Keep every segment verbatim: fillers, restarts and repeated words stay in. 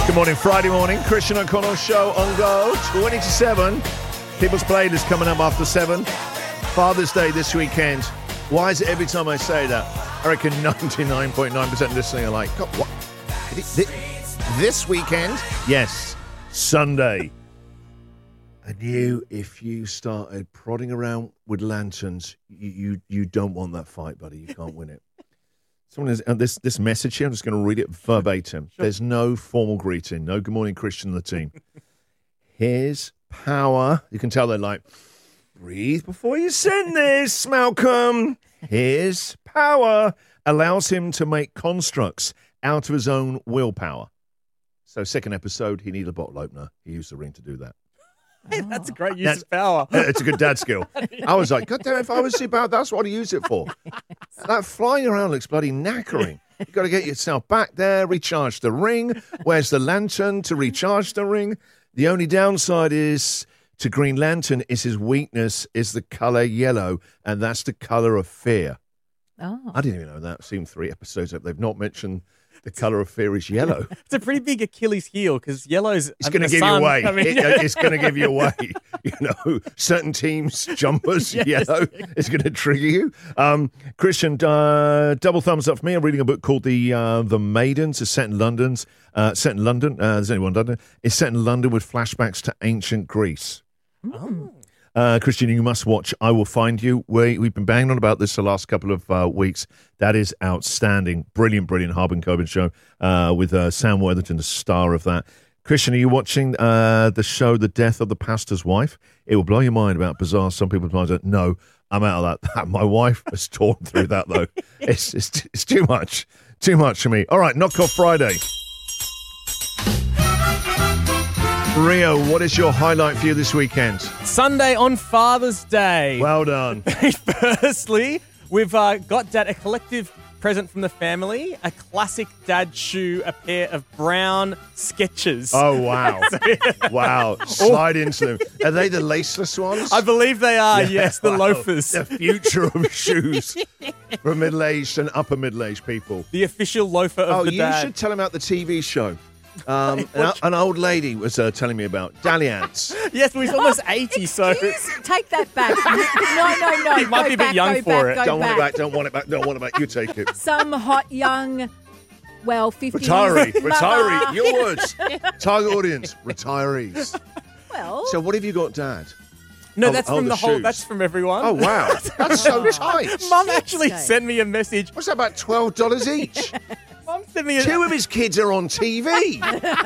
Good morning, Friday morning. Christian O'Connell show on Go. twenty to seven. People's Playlist coming up after seven. Father's Day this weekend. Why is it every time I say that, I reckon ninety-nine point nine percent listening are like, God, what? This weekend? Yes, Sunday. And you, if you started prodding around with lanterns, you you, you don't want that fight, buddy. You can't win it. Someone has uh, this this message here. I'm just going to read it verbatim. Sure. There's no formal greeting. No good morning, Christian and the team. Here's power. You can tell they're like, breathe before you send this, Malcolm. Here's power. Allows him to make constructs out of his own willpower. So second episode, he needed a bottle opener. He used the ring to do that. Hey, that's a great use that's, of power. It's a good dad skill. I was like, God damn it, if I was about that's what I use it for. That flying around looks bloody knackering. You've got to get yourself back there, recharge the ring. Where's the lantern to recharge the ring? The only downside is to Green Lantern is his weakness is the colour yellow, and that's the colour of fear. Oh. I didn't even know that. I've seen three episodes up. They've not mentioned the colour of fear is yellow. It's a pretty big Achilles heel because yellow's It's going to give sun. you away. I mean, it, it's going to give you away. You know, certain teams, jumpers, Yes. yellow, it's going to trigger you. Um, Christian, uh, double thumbs up for me. I'm reading a book called The uh, The Maidens. It's set in London's, uh, set in London. Uh, there's only one London. It's set in London with flashbacks to ancient Greece. Oh. Uh, Christian, you must watch I Will Find You. We, we've been banging on about this the last couple of uh, weeks. That is outstanding. Brilliant, brilliant Harbin Coben show uh, with uh, Sam Worthington, the star of that. Christian, are you watching uh, the show The Death of the Pastor's Wife? It will blow your mind about bizarre. Some people's minds are, no, I'm out of that. My wife has torn through that, though. It's, it's, it's too much. Too much for me. All right, Knock Off Friday. Rio, what is your highlight for you this weekend? Sunday on Father's Day. Well done. Firstly, we've uh, got Dad a collective present from the family, a classic dad shoe, a pair of brown Skechers. Oh, wow. Wow. Slide into them. Are they the laceless ones? I believe they are, Yeah, yes, the wow. loafers. The future of shoes for middle-aged and upper middle-aged people. The official loafer of Oh, the you dad. should tell them about the T V show. Um, an, an old lady was uh, telling me about Dalliance. Yes, well, he's almost eighty, so... Please take that back. No, no, no. He might Go be a bit back, young go for back, it. go Don't want it back. back, don't want it back, don't want it back. You take it. Some hot young, well, fifties. Retiree, retiree, mother. your words. Target audience, retirees. Well, So what have you got, Dad? No, Oh, that's oh, from the the whole... shoes. That's from everyone. Oh, wow. That's so tight. Mum actually Day. sent me a message. What's that, about twelve dollars each? Mum sent me a... Two of his kids are on T V.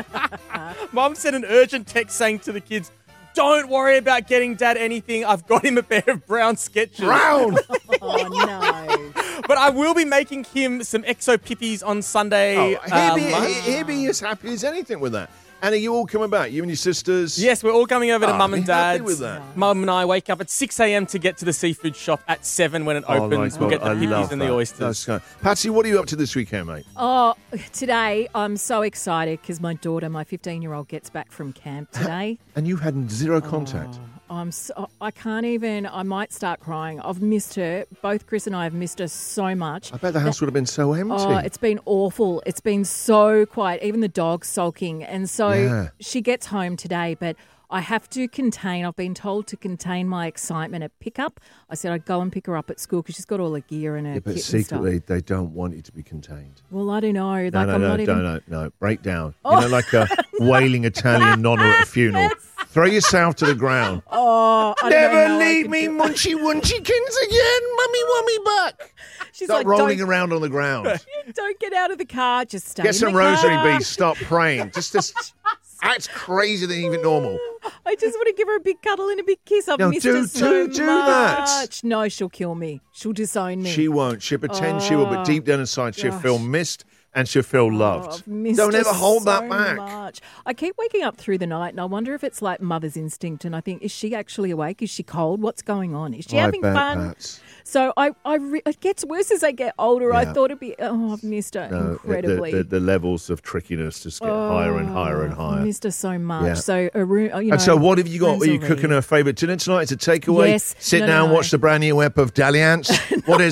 Mum sent an urgent text saying to the kids, don't worry about getting Dad anything. I've got him a pair of brown Skechers. Brown. oh no. But I will be making him some Exo Pippies on Sunday Oh, uh, he'll, be, lunch. he- he'll be as happy as anything with that. And are you all coming back? You and your sisters? Yes, we're all coming over to Oh, Mum and be happy Dad's. with that. Mum and I wake up at six a.m. to get to the seafood shop at seven when it Oh, opens. my we'll God, get the I pippies love and that. the oysters. That's kind. Patsy, what are you up to this weekend, mate? Oh, today I'm so excited because my daughter, my fifteen-year-old, gets back from camp today. And you had zero contact. I'm so, I can't even. I might start crying. I've missed her. Both Chris and I have missed her so much. I bet the house would have been so empty. Oh, it's been awful. It's been so quiet. Even the dog's sulking. And so Yeah. she gets home today, but I have to contain. I've been told to contain my excitement at pickup. I said I'd go and pick her up at school because she's got all her gear and her Yeah, but kit and stuff. secretly, they don't want you to be contained. Well, I don't know. Like, No, no, I'm no, not no, even. no, no. Break down. You know, like a wailing Italian nonna at a funeral. Throw yourself to the ground. Oh, I don't know Never how I leave can me, do- munchy wunchykins again. Mummy, mummy back. She's Stop like, rolling don't, around on the ground. don't get out of the car. Just stay Get in some the rosary car. beads. Stop praying. Just, just act crazier than even normal. I just want to give her a big cuddle and a big kiss. I've No, missed do- her so do- do that. much. No, she'll kill me. She'll disown me. She won't. She'll pretend she will, but deep down inside, she'll gosh. feel missed and she'll feel Oh, loved. I've missed Don't her ever hold so that back. Much. I keep waking up through the night and I wonder if it's like mother's instinct. And I think, is she actually awake? Is she cold? What's going on? Is she I having bet, fun? Pats. So I, I re- it gets worse as I get older. I Yeah. thought it'd be, oh, I've missed her No, incredibly. The, the, the levels of trickiness just get higher and higher and I higher. missed her so much. Yeah. So a room, you know. And so, what have you got? rooms Are you already- cooking her favourite dinner tonight? Is it takeaway? Yes. Sit No, down, no, no. watch the brand new ep of Dalliance. What is we're, it?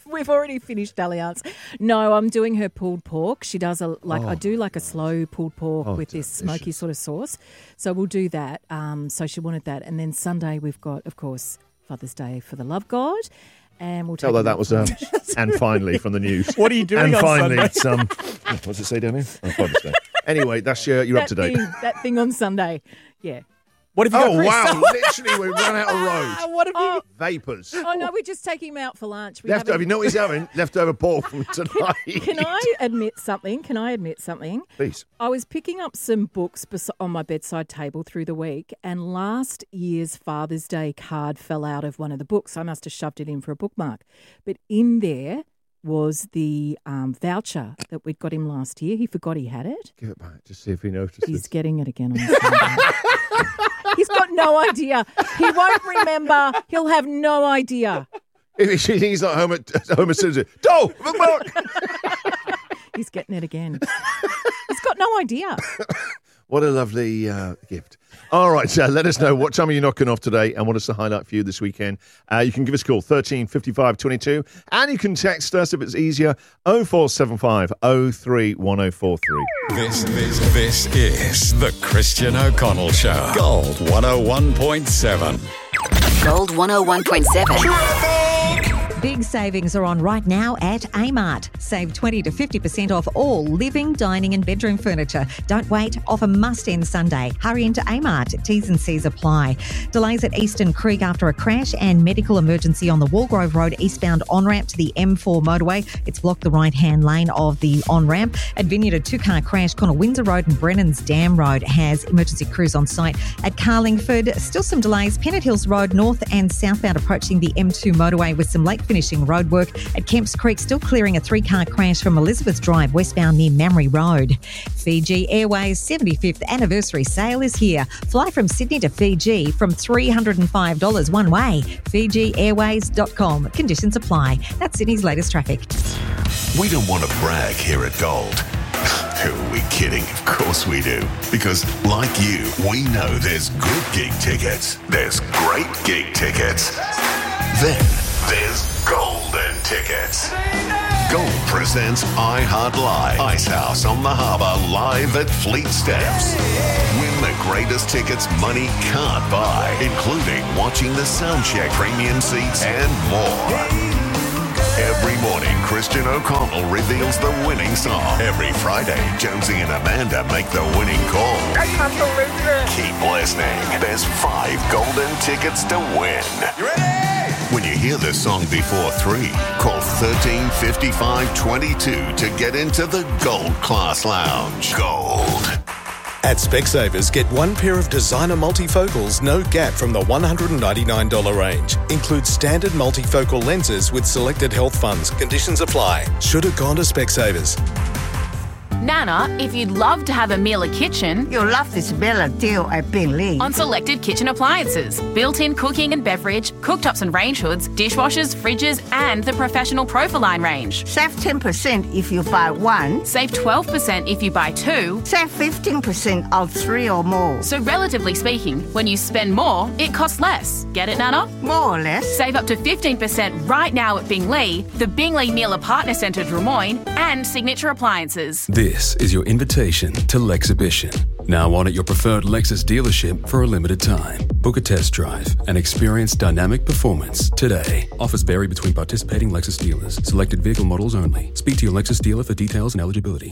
We've already finished Dalliance. No, I'm doing her pulled pork. She does a like Oh. I do like a slow pulled pork Oh, with this delicious. smoky sort of sauce. So we'll do that. Um, so she wanted that, and then Sunday we've got, of course, Father's Day for the Love God, and we'll take. Although them that out was for uh, lunch. and finally from the news. What are you doing and on finally, Sunday? it's um. What does it say down here? Oh, Father's Day. Anyway, that's your, you're up that to date. thing, that thing on Sunday. Yeah. What have you Oh got, Chris? wow! Literally, we run out of Ah, road. what have you? Oh, Vapors. oh no, we're just taking him out for lunch. We Leftover. haven't- You know what he's having? Leftover pork from tonight. Can I admit something? Can I admit something? Please. I was picking up some books bes- on my bedside table through the week, and last year's Father's Day card fell out of one of the books. I must have shoved it in for a bookmark. But in there was the um, voucher that we'd got him last year. He forgot he had it. Give it back. Just see if he notices. He's getting it again on Sunday. He's got no idea. He won't remember. He'll have no idea. If he thinks he's not home at home at citizen. Do bookmark. He's getting it again. He's got no idea. What a lovely uh, gift. All right, so let us know what time are you knocking off today and what is the highlight for you this weekend. Uh, you can give us a call, thirteen fifty-five twenty-two, and you can text us if it's easier, oh four seven five oh three one oh four three. This, this, this is the Christian O'Connell Show. Gold one oh one point seven. Gold one oh one point seven. Big savings are on right now at Amart. Save twenty to fifty percent off all living, dining and bedroom furniture. Don't wait. Offer must end Sunday. Hurry into Amart. T's and C's apply. Delays at Eastern Creek after a crash and medical emergency on the Walgrove Road eastbound on-ramp to the M four motorway. It's blocked the right-hand lane of the on-ramp. At Vineyard, a two-car crash. Connor Windsor Road and Brennan's Dam Road has emergency crews on site. At Carlingford, still some delays. Pennant Hills Road north and southbound approaching the M two motorway with some late finishing road work. At Kemps Creek, still clearing a three-car crash from Elizabeth Drive westbound near Mamre Road. Fiji Airways seventy-fifth anniversary sale is here. Fly from Sydney to Fiji from three hundred five dollars one way. Fiji Airways dot com. Conditions apply. That's Sydney's latest traffic. We don't want to brag here at Gold. Who are we kidding? Of course we do. Because, like you, we know there's good gig tickets. There's great gig tickets. Then there's golden tickets. Gold presents I Heart Live. Icehouse on the Harbour live at Fleet Steps. Win the greatest tickets money can't buy, including watching the soundcheck, premium seats, and more. Every morning, Christian O'Connell reveals the winning song. Every Friday, Jonesy and Amanda make the winning call. I can't believe it. Keep listening. There's five golden tickets to win. You ready? When you hear the song before three, call thirteen fifty-five twenty-two to get into the Gold Class Lounge. Gold. At Specsavers, get one pair of designer multifocals, no gap from the one hundred ninety-nine dollars range. Includes standard multifocal lenses with selected health funds. Conditions apply. Should have gone to Specsavers. Nana, if you'd love to have a Miele kitchen, You'll love this Bella deal at Bingley. on selected kitchen appliances, built-in cooking and beverage, cooktops and range hoods, dishwashers, fridges, and the professional Profiline range. Save ten percent if you buy one. Save twelve percent if you buy two. Save fifteen percent on three or more. So relatively speaking, when you spend more, it costs less. Get it, Nana? More or less. Save up to fifteen percent right now at Bingley, the Bingley Miele Partner Centre Drummoyne, and Signature Appliances. This is your invitation to Lexhibition. Now on at your preferred Lexus dealership for a limited time. Book a test drive and experience dynamic performance today. Offers vary between participating Lexus dealers. Selected vehicle models only. Speak to your Lexus dealer for details and eligibility.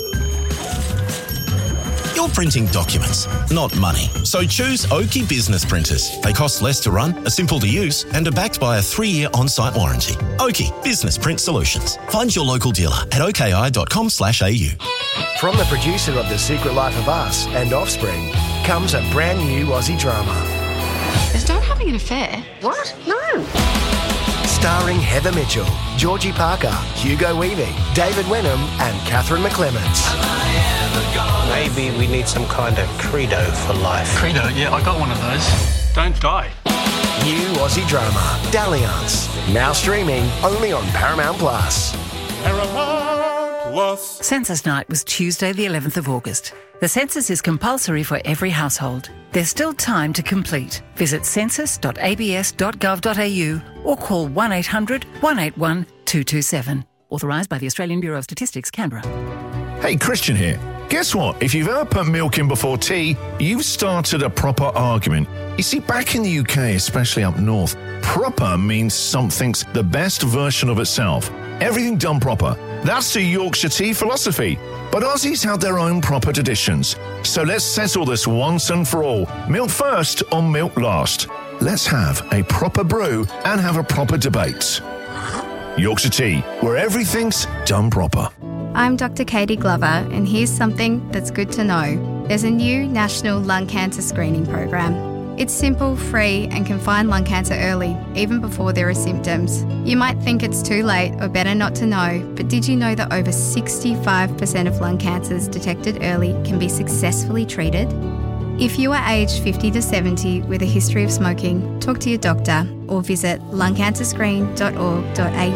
You're printing documents, not money. So choose Oki Business Printers. They cost less to run, are simple to use, and are backed by a three-year on-site warranty. Oki Business Print Solutions. Find your local dealer at oki.com slash au. From the producer of The Secret Life of Us and Offspring comes a brand new Aussie drama. Is Dad having an affair? What? No. Starring Heather Mitchell, Georgie Parker, Hugo Weaving, David Wenham and Catherine McClements. Maybe we need some kind of credo for life. Credo? Yeah, I got one of those. Don't die. New Aussie drama, Dalliance. Now streaming only on Paramount Plus. Paramount Plus. Census night was Tuesday the eleventh of August. The census is compulsory for every household. There's still time to complete. Visit census dot a b s dot gov dot a u or call one eight hundred one eight one two two seven. Authorised by the Australian Bureau of Statistics, Canberra. Hey, Christian here. Guess what? If you've ever put milk in before tea, you've started a proper argument. You see, back in the U K, especially up north, proper means something's the best version of itself. Everything done proper. That's the Yorkshire tea philosophy. But Aussies have their own proper traditions. So let's settle this once and for all. Milk first or milk last? Let's have a proper brew and have a proper debate. Yorkshire Tea, where everything's done proper. I'm Doctor Katie Glover, and here's something that's good to know. There's a new national lung cancer screening program. It's simple, free, and can find lung cancer early, even before there are symptoms. You might think it's too late or better not to know, but did you know that over sixty-five percent of lung cancers detected early can be successfully treated? If you are aged fifty to seventy with a history of smoking, talk to your doctor or visit lung cancer screen dot org dot a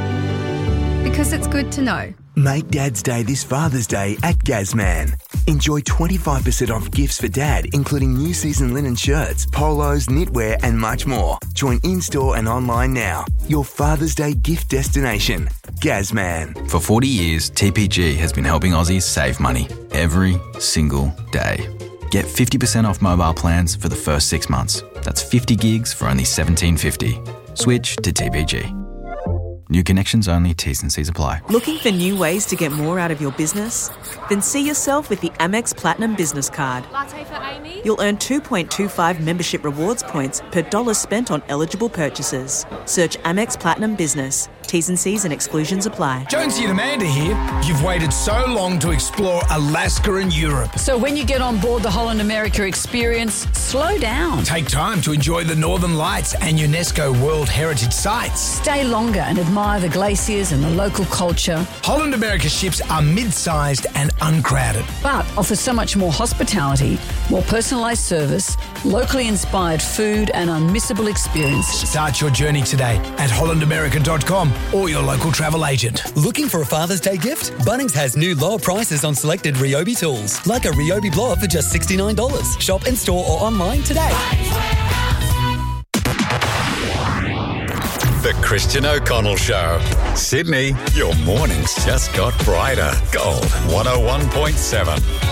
u. Because it's good to know. Make Dad's Day this Father's Day at Gazman. Enjoy twenty-five percent off gifts for Dad, including new season linen shirts, polos, knitwear and much more. Join in-store and online now. Your Father's Day gift destination. Gazman. For forty years, T P G has been helping Aussies save money every single day. Get fifty percent off mobile plans for the first six months. That's fifty gigs for only seventeen fifty. Switch to T P G. New connections only, T's and C's apply. Looking for new ways to get more out of your business? Then see yourself with the Amex Platinum Business Card. Latte for Amy? You'll earn two point two five membership rewards points per dollar spent on eligible purchases. Search Amex Platinum Business. T's and C's and exclusions apply. Jonesy and Amanda here. You've waited so long to explore Alaska and Europe. So when you get on board the Holland America experience, slow down. Take time to enjoy the Northern Lights and UNESCO World Heritage Sites. Stay longer and admire the glaciers and the local culture. Holland America ships are mid-sized and uncrowded, but offer so much more hospitality, more personalised service, locally inspired food and unmissable experience. Start your journey today at holland america dot com or your local travel agent. Looking for a Father's Day gift? Bunnings has new lower prices on selected Ryobi tools, like a Ryobi blower for just sixty-nine dollars. Shop in store or online today. The Christian O'Connell Show. Sydney, your mornings just got brighter. Gold one oh one point seven.